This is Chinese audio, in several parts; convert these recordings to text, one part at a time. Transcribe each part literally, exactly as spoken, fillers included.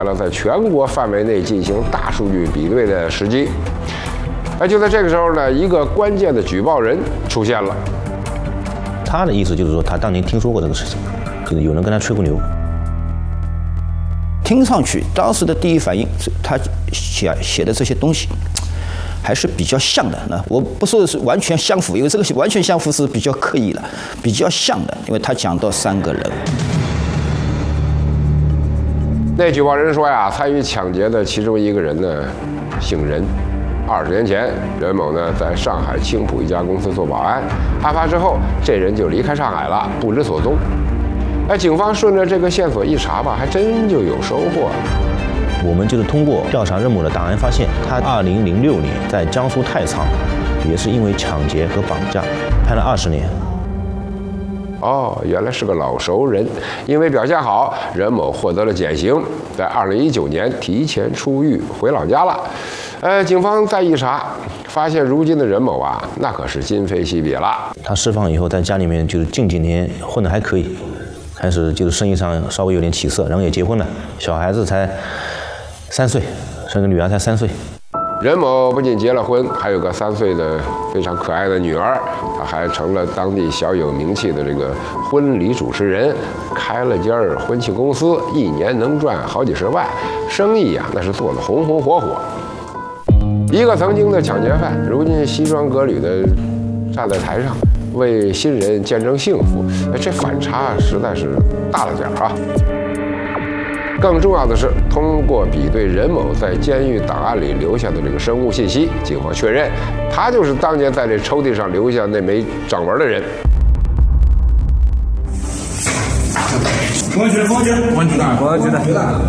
了在全国范围内进行大数据比对的时机。哎，就在这个时候呢，一个关键的举报人出现了。 他的意思就是说，他当年听说过这个事情，就是有人跟他吹过牛。 听上去，当时的第一反应，他写写的这些东西还是比较像的。那我不说的是完全相符，因为这个完全相符是比较刻意了，比较像的，因为他讲到三个人。 那举报人说呀，参与抢劫的其中一个人呢，姓任。二十年前，任某呢在上海青浦一家公司做保安，案发之后，这人就离开上海了，不知所踪。哎，警方顺着这个线索一查吧，还真就有收获。 我们就是通过调查任某的档案发现，他二零零六年在江苏太仓，也是因为抢劫和绑架，判了二十年。 哦，原来是个老熟人，因为表现好，任某获得了减刑，在二零一九年提前出狱回老家了。呃，警方再一查，发现如今的任某啊，那可是今非昔比了。 他释放以后，在家里面就是近几年混得还可以，开始就是生意上稍微有点起色，然后也结婚了，小孩子才三岁，生个女儿才三岁。 任某不仅结了婚，还有个三岁的非常可爱的女儿，他还成了当地小有名气的这个婚礼主持人，开了家婚庆公司，一年能赚好几十万，生意呀、啊、那是做得红红火火。一个曾经的抢劫犯，如今西装革履的站在台上，为新人见证幸福，这反差实在是大了点啊！更重要的是，通过比对任某在监狱档案里留下的这个生物信息，警方确认他就是当年在这抽屉上留下那枚掌纹的人。 公安局，公安局，公安局的，公安局的，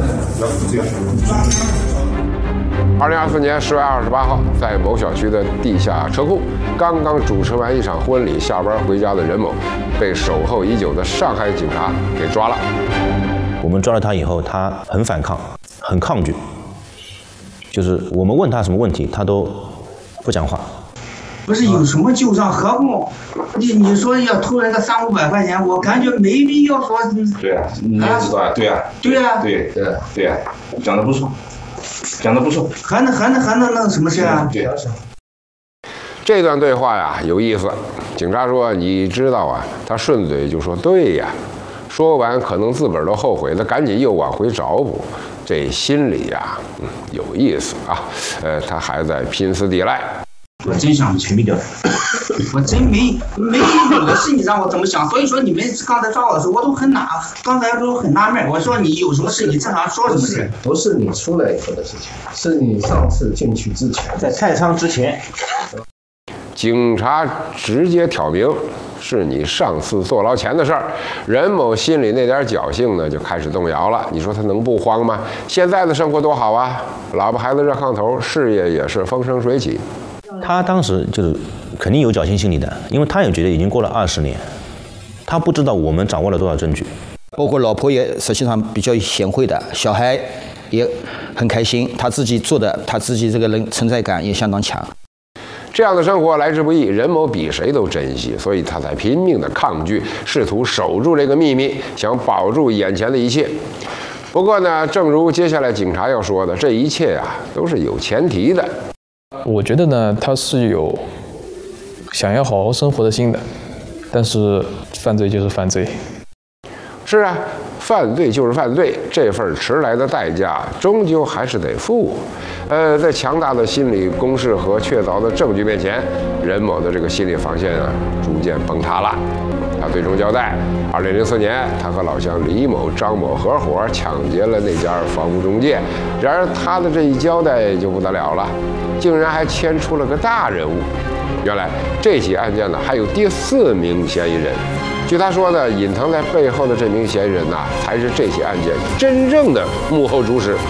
二零二四年十月二十八号，在某小区的地下车库，刚刚主持完一场婚礼，下班回家的任某，被守候已久的上海警察给抓了。 我们抓了他以后，他很反抗，很抗拒，就是我们问他什么问题，他都不讲话。 不是有什么旧账，何况你你说要偷人个三五百块钱，我感觉没必要说。 对啊，你也知道啊，对啊， 对啊， 对对对啊，讲的不错，讲的不错， 还能还能还能弄什么事啊？ 对啊。 这段对话呀有意思，警察说：“你知道啊？”他顺嘴就说：“对呀。”说完，可能自个儿都后悔了，赶紧又往回找补。这心里呀，嗯，有意思啊。呃，他还在拼死抵赖。 我真想全灭掉，我真没没有的事，你让我怎么想？所以说你们刚才抓我的时候，我都很纳，刚才都很纳闷。我说你有什么事，你正常说什么事？ 不是你出来以后的事情，是你上次进去之前， 在太仓之前。 警察直接挑明。是你上次坐牢前的事儿，任某心里那点侥幸呢就开始动摇了。你说他能不慌吗？现在的生活多好啊，老婆孩子热炕头，事业也是风生水起。 他当时就是肯定有侥幸心理的，因为他也觉得已经过了二十年，他不知道我们掌握了多少证据， 包括老婆也实际上比较贤惠的，小孩也很开心，他自己做的，他自己这个人存在感也相当强。 这样的生活来之不易，任某比谁都珍惜，所以他才拼命的抗拒，试图守住这个秘密，想保住眼前的一切。不过呢，正如接下来警察要说的，这一切啊都是有前提的。 我觉得呢，他是有想要好好生活的心的，但是犯罪就是犯罪。 是啊，犯罪就是犯罪，这份迟来的代价终究还是得付。呃，在强大的心理攻势和确凿的证据面前，任某的这个心理防线啊逐渐崩塌了。他最终交代，二零零四年，他和老乡李某、张某合伙抢劫了那家房屋中介。然而他的这一交代就不得了了，竟然还牵出了个大人物。原来这起案件呢还有第四名嫌疑人。据他说呢，隐藏在背后的这名嫌疑人呐、啊，才是这起案件真正的幕后主使。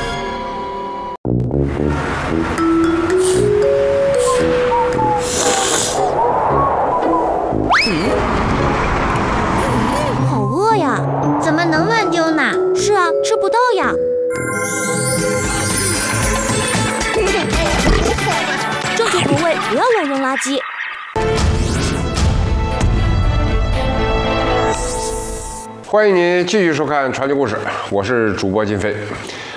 好饿呀，怎么能乱丢呢？是啊，吃不到呀。正确投喂，不要乱扔垃圾。 欢迎您继续收看《传奇故事》，我是主播金飞。